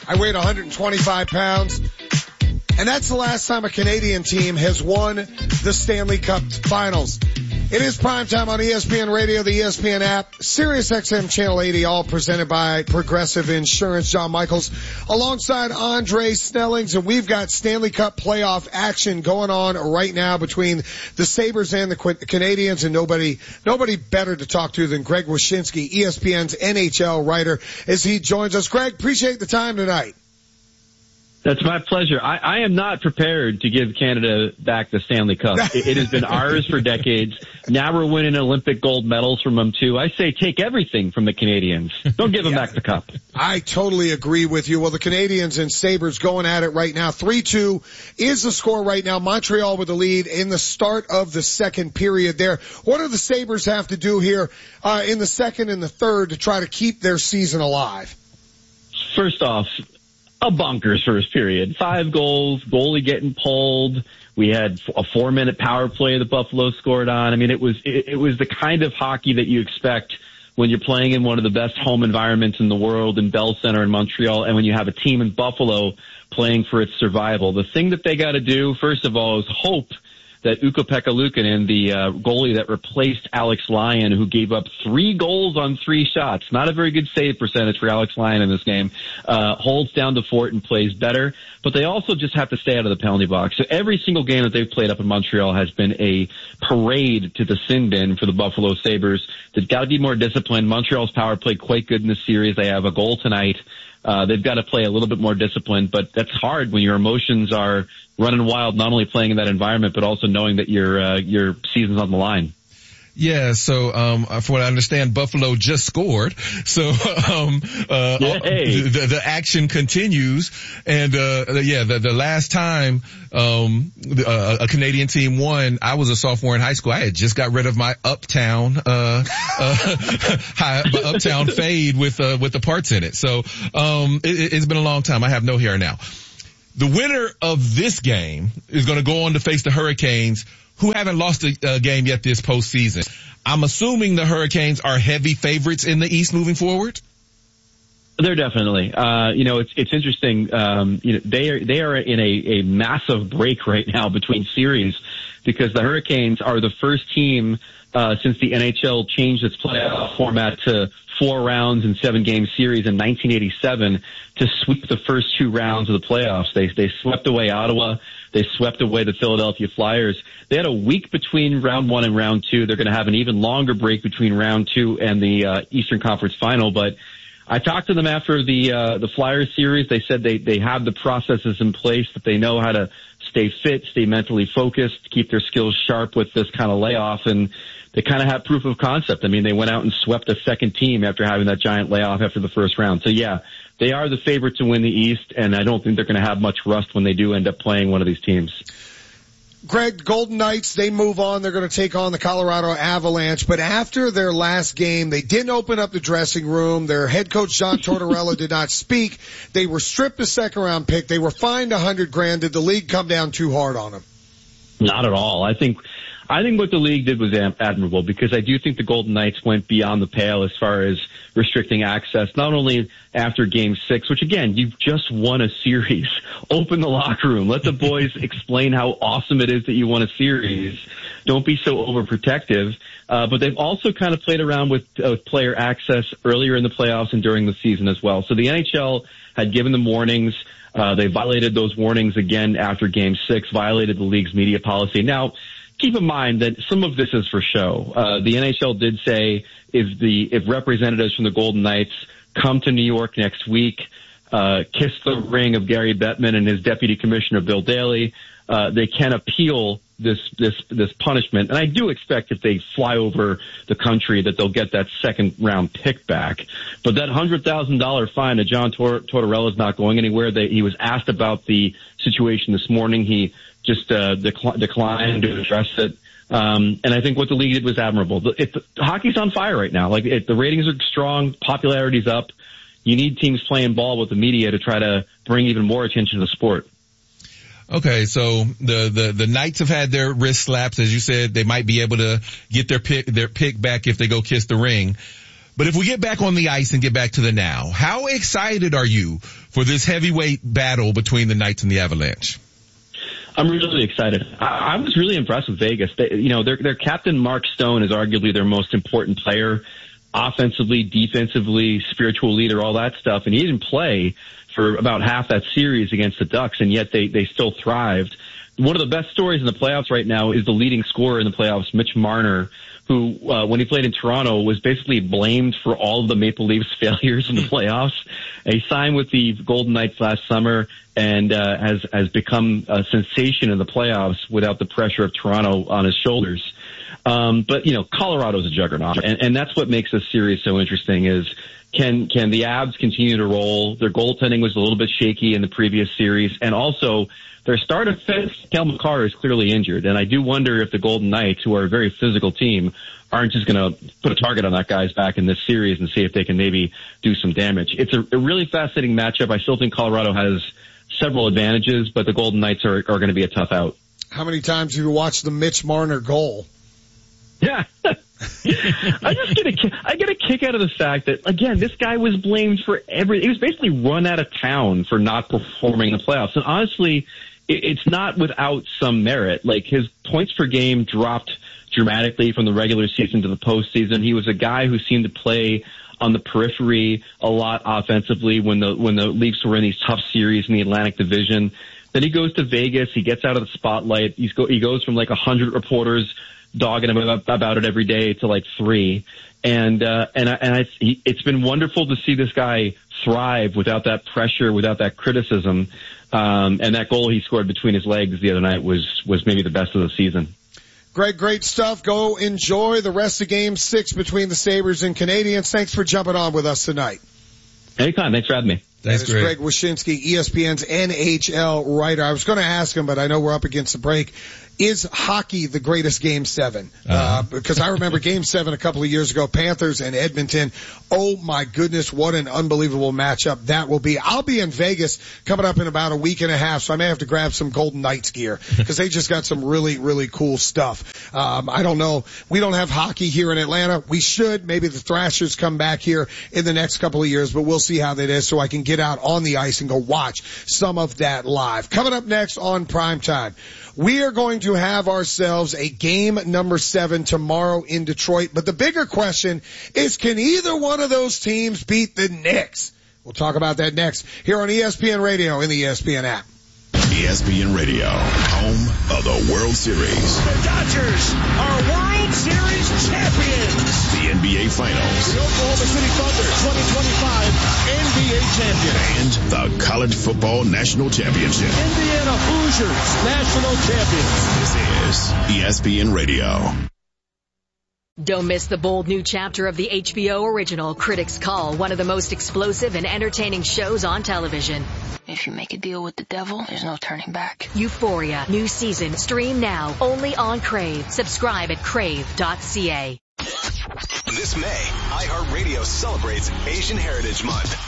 I weighed 125 pounds. And that's the last time a Canadian team has won the Stanley Cup Finals. It is primetime on ESPN Radio, the ESPN app, Sirius XM Channel 80, all presented by Progressive Insurance. John Michaels alongside Andre Snellings, and we've got Stanley Cup playoff action going on right now between the Sabres and the Canadians, and nobody better to talk to than Greg Wyshynski, ESPN's NHL writer, as he joins us. Greg, appreciate the time tonight. That's my pleasure. I am not prepared to give Canada back the Stanley Cup. It has been ours for decades. Now we're winning Olympic gold medals from them, too. I say take everything from the Canadians. Don't give them back the cup. I totally agree with you. Well, the Canadians and Sabres going at it right now. 3-2 is the score right now. Montreal with the lead in the start of the second period there. What do the Sabres have to do here in the second and the third to try to keep their season alive? First off, a bonkers first period. 5 goals, goalie getting pulled. We had a 4-minute power play that Buffalo scored on. I mean, it was the kind of hockey that you expect when you're playing in one of the best home environments in the world in Bell Center in Montreal, and when you have a team in Buffalo playing for its survival. The thing that they got to do, first of all, is hope that Ukko-Pekka Luukkonen, the goalie that replaced Alex Lyon, who gave up 3 goals on 3 shots, not a very good save percentage for Alex Lyon in this game, holds down the fort and plays better. But they also just have to stay out of the penalty box. So every single game that they've played up in Montreal has been a parade to the sin bin for the Buffalo Sabres. They've got to be more disciplined. Montreal's power played quite good in this series. They have a goal tonight. They've got to play a little bit more disciplined, but that's hard when your emotions are running wild, not only playing in that environment, but also knowing that your season's on the line. Yeah, so for what I understand, Buffalo just scored. So the action continues, and the last time a Canadian team won, I was a sophomore in high school. I had just got rid of my uptown uptown fade with the parts in it. So it's been a long time. I have no hair now. The winner of this game is going to go on to face the Hurricanes, who haven't lost a game yet this postseason. I'm assuming the Hurricanes are heavy favorites in the East moving forward. They're definitely. It's interesting. They are in a massive break right now between series, because the Hurricanes are the first team since the NHL changed its playoff format to 4 rounds and 7-game series in 1987 to sweep the first 2 rounds of the playoffs. They swept away Ottawa. They swept away the Philadelphia Flyers. They had a week between round 1 and round 2. They're going to have an even longer break between round 2 and the Eastern Conference Final. But I talked to them after the Flyers series. They said they have the processes in place, that they know how to stay fit, stay mentally focused, keep their skills sharp with this kind of layoff, and they kind of have proof of concept. I mean, they went out and swept a second team after having that giant layoff after the first round. So yeah, they are the favorite to win the East, and I don't think they're going to have much rust when they do end up playing one of these teams. Greg, Golden Knights, they move on. They're going to take on the Colorado Avalanche. But after their last game, they didn't open up the dressing room. Their head coach, John Tortorella, did not speak. They were stripped a second-round pick. They were fined $100,000. Did the league come down too hard on them? Not at all. I think what the league did was admirable, because I do think the Golden Knights went beyond the pale as far as restricting access, not only after Game 6, which, again, you've just won a series. Open the locker room. Let the boys explain how awesome it is that you won a series. Don't be so overprotective. But they've also kind of played around with player access earlier in the playoffs and during the season as well. So the NHL had given them warnings. They violated those warnings again after Game 6, violated the league's media policy. Now, keep in mind that some of this is for show. The NHL did say if representatives from the Golden Knights come to New York next week, kiss the ring of Gary Bettman and his deputy commissioner Bill Daley, they can appeal this punishment. And I do expect if they fly over the country that they'll get that second round pick back. But that $100,000 fine to John Tortorella is not going anywhere. He was asked about the situation this morning. He just declined to address it. And I think what the league did was admirable. Hockey's on fire right now. The ratings are strong, popularity's up. You need teams playing ball with the media to try to bring even more attention to the sport. Okay, so the Knights have had their wrist slaps, as you said. They might be able to get their pick back if they go kiss the ring. But if we get back on the ice and get back to the now, how excited are you for this heavyweight battle between the Knights and the Avalanche? I'm really excited. I was really impressed with Vegas. Their captain, Mark Stone, is arguably their most important player, offensively, defensively, spiritual leader, all that stuff. And he didn't play for about half that series against the Ducks, and yet they still thrived. One of the best stories in the playoffs right now is the leading scorer in the playoffs, Mitch Marner, who, when he played in Toronto, was basically blamed for all of the Maple Leafs failures in the playoffs. He signed with the Golden Knights last summer and has become a sensation in the playoffs without the pressure of Toronto on his shoulders. But Colorado's a juggernaut, and that's what makes this series so interesting is can the Avs continue to roll? Their goaltending was a little bit shaky in the previous series, and also their star defense, Cale Makar, is clearly injured, and I do wonder if the Golden Knights, who are a very physical team, aren't just going to put a target on that guy's back in this series and see if they can maybe do some damage. It's a really fascinating matchup. I still think Colorado has several advantages, but the Golden Knights are going to be a tough out. How many times have you watched the Mitch Marner goal? Yeah. I get a kick out of the fact that, again, this guy was blamed for everything. He was basically run out of town for not performing in the playoffs. And honestly, it's not without some merit. Like, his points per game dropped dramatically from the regular season to the postseason. He was a guy who seemed to play on the periphery a lot offensively when the Leafs were in these tough series in the Atlantic Division. Then he goes to Vegas. He gets out of the spotlight. He goes from like 100 reporters dogging him about it every day to like 3. It's been wonderful to see this guy thrive without that pressure, without that criticism. And that goal he scored between his legs the other night was maybe the best of the season. Greg, great stuff. Go enjoy the rest of Game 6 between the Sabres and Canadiens. Thanks for jumping on with us tonight. Anytime. Thanks for having me. Thanks, Greg Wyshynski, ESPN's NHL writer. I was going to ask him, but I know we're up against the break. Is hockey the greatest Game 7? Because I remember Game 7 a couple of years ago, Panthers and Edmonton. Oh my goodness, what an unbelievable matchup that will be. I'll be in Vegas coming up in about a week and a half, so I may have to grab some Golden Knights gear because they just got some really, really cool stuff. I don't know. We don't have hockey here in Atlanta. We should. Maybe the Thrashers come back here in the next couple of years, but we'll see how that is so I can get out on the ice and go watch some of that live. Coming up next on Primetime, we are going to have ourselves a game number 7 tomorrow in Detroit. But the bigger question is, can either one of those teams beat the Knicks? We'll talk about that next here on ESPN Radio in the ESPN app. ESPN Radio, home of the World Series. The Dodgers are World Series champions. The NBA Finals. The Oklahoma City Thunder 2025 NBA champion. And the College Football National Championship. Indiana Hoosiers national champions. This is ESPN Radio. Don't miss the bold new chapter of the HBO original Critics Call, one of the most explosive and entertaining shows on television. If you make a deal with the devil, there's no turning back. Euphoria, new season, stream now, only on Crave. Subscribe at crave.ca. This May, iHeartRadio celebrates Asian Heritage Month.